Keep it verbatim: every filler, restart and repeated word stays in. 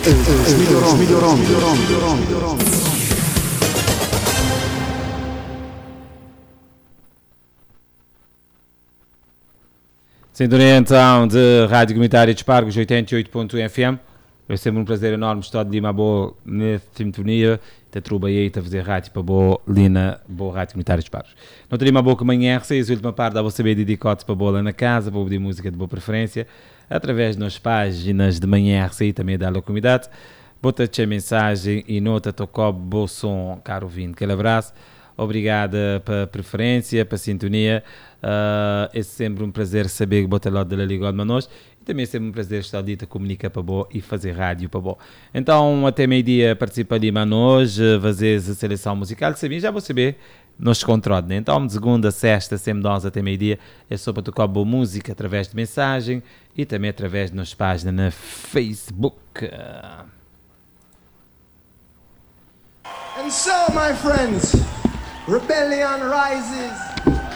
As melhorões, melhorões, melhorões, melhorões. Sintonia então de Rádio Comunitária de Espargos oitenta e oito ponto um F M. É sempre um prazer enorme estar de Lima boa nessa sintonia. Te truba aí a fazer rádio para boa Lina, boa Rádio Comunitária de Espargos. Não teria uma boa que amanhã, seis a última parte, dá você saber dedicote para boa lá na casa, para ouvir música de boa preferência, através das páginas de manhã R C I também da comunidade. Bota-te a mensagem e nota tocou bom som, caro ouvinte. Aquele abraço. Obrigada pela preferência, pela sintonia. Uh, é sempre um prazer saber que bota lá de la ligado a nós. E também é sempre um prazer estar ali a comunicar para bom e fazer rádio para bom. Então, até meio-dia participa ali a nós, fazer a seleção musical. Sabia, já vou saber, nos controla. Né? Então, de segunda a sexta, sempre nós até meio-dia, é só para tocar boa música através de mensagem e também através de nossas páginas na Facebook. And so, my friends, rebellion rises.